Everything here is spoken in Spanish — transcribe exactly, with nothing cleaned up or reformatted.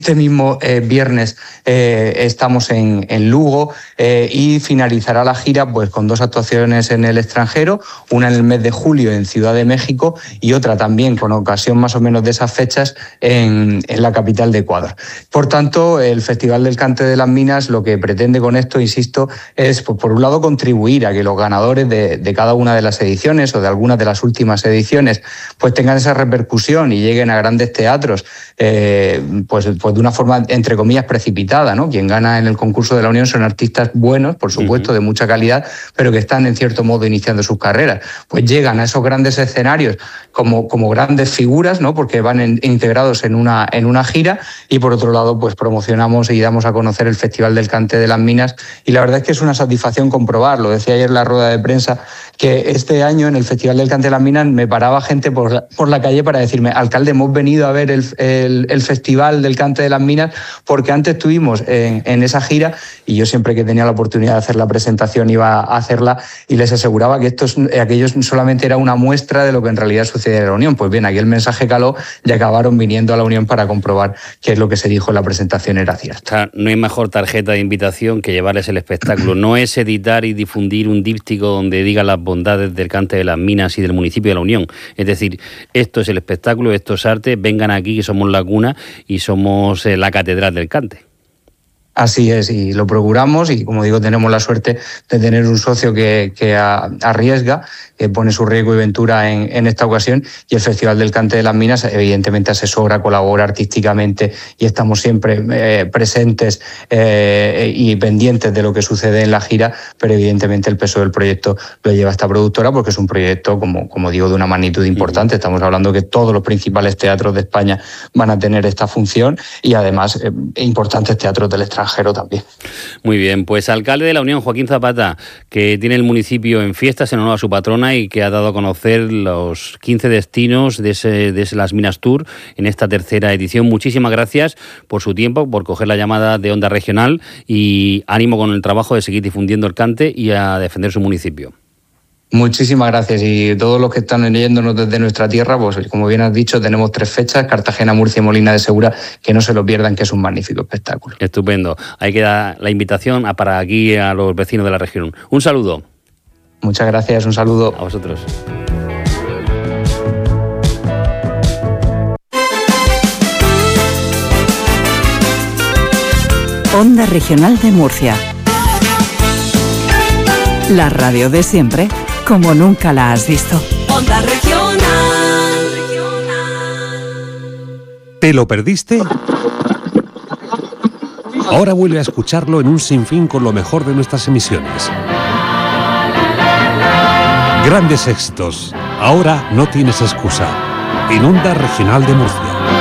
Este mismo eh, viernes eh, estamos en, en Lugo eh, y finalizará la gira pues, con dos actuaciones en el extranjero, una en el mes de julio en Ciudad de México y otra también con ocasión más o menos de esas fechas en, en la capital de Ecuador. Por tanto, el Festival del Cante de las Minas lo que pretende con esto, insisto, es pues, por un lado contribuir a que los ganadores de, de cada una de las ediciones o de algunas de las últimas ediciones pues tengan esa repercusión y lleguen a grandes teatros eh, pues, pues de una forma, entre comillas, precipitada, ¿no? Quien gana en el concurso de la Unión son artistas buenos, por supuesto, uh-huh. de mucha calidad, pero que están, en cierto modo, iniciando sus carreras. Pues llegan a esos grandes escenarios como, como grandes figuras, ¿no? Porque van en, integrados en una, en una gira y, por otro lado, pues promocionamos y damos a conocer el Festival del Cante de las Minas y la verdad es que es una satisfacción comprobarlo. Decía ayer en la rueda de prensa que este año en el Festival del Cante de las Minas me paraba gente por la, por la calle para decirme: alcalde, hemos venido a ver el, el, el Festival del Cante de las Minas porque antes estuvimos en, en esa gira y yo siempre que tenía la oportunidad de hacer la presentación iba a hacerla y les aseguraba que esto, aquello solamente era una muestra de lo que en realidad sucede en la Unión. Pues bien, aquí el mensaje caló y acabaron viniendo a la Unión para comprobar que es lo que se dijo en la presentación era cierto. Claro, no hay mejor tarjeta de invitación que llevarles el espectáculo. No es editar y difundir un díptico donde diga las bondades del Cante de las Minas y del municipio de la Unión. Es decir, esto es el espectáculo, esto es arte, vengan aquí que somos la cuna y somos eh, la catedral del cante. Así es, y lo procuramos y, como digo, tenemos la suerte de tener un socio que, que arriesga, que pone su riesgo y ventura en, en esta ocasión, y el Festival del Cante de las Minas evidentemente asesora, colabora artísticamente y estamos siempre eh, presentes eh, y pendientes de lo que sucede en la gira, pero evidentemente el peso del proyecto lo lleva esta productora porque es un proyecto, como, como digo, de una magnitud importante. Estamos hablando que todos los principales teatros de España van a tener esta función y además eh, importantes teatros del extranjero también. Muy bien, pues alcalde de la Unión, Joaquín Zapata, que tiene el municipio en fiestas en honor a su patrona y que ha dado a conocer los quince destinos de, ese, de ese Las Minas Tour en esta tercera edición. Muchísimas gracias por su tiempo, por coger la llamada de Onda Regional y ánimo con el trabajo de seguir difundiendo el cante y a defender su municipio. Muchísimas gracias, y todos los que están leyéndonos desde nuestra tierra, pues como bien has dicho, tenemos tres fechas: Cartagena, Murcia y Molina de Segura, que no se lo pierdan, que es un magnífico espectáculo. Estupendo. Ahí queda la invitación a, para aquí a los vecinos de la región. Un saludo. Muchas gracias, un saludo. A vosotros. Onda Regional de Murcia. La radio de siempre, como nunca la has visto. Onda Regional. ¿Te lo perdiste? Ahora vuelve a escucharlo en un sinfín con lo mejor de nuestras emisiones. Grandes éxitos. Ahora no tienes excusa. En Onda Regional de Murcia.